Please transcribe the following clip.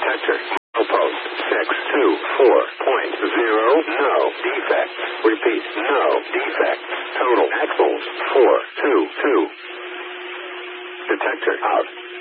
Detector. Post 624.0. No defects. Repeat. No defects. Total axles 422. Detector out.